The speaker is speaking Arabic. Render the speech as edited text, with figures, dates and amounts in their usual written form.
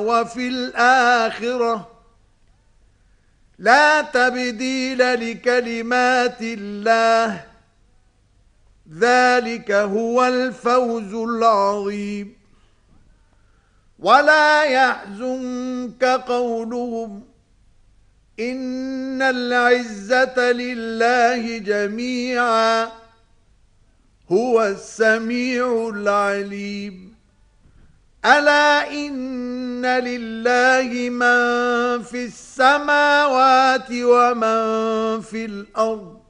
وفي الآخرة لا تبديل لكلمات الله ذلك هو الفوز العظيم ولا يحزنك قولهم إن العزة لله جميعا هو السميع العليم ألا إن لله من في السماوات ومن في الأرض